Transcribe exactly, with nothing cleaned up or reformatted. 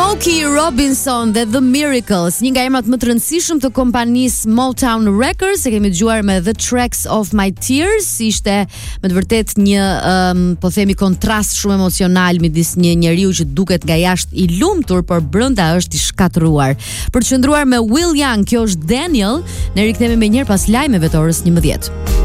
Smokey Robinson dhe The Miracles, një nga emrat më të rëndësishëm të kompanisë Motown Records, e kemi dëgjuar me The Tracks of My Tears. Ishte me të vërtet një um, po themi kontrast shumë emocional midis një njeriu që duket nga jashtë i lumtur, por brenda është i shkatëruar. Për të qëndruar me Will Young, kjo është Daniel. Ne rikthehemi më njëherë pas lajmeve të orës njëmbëdhjetë.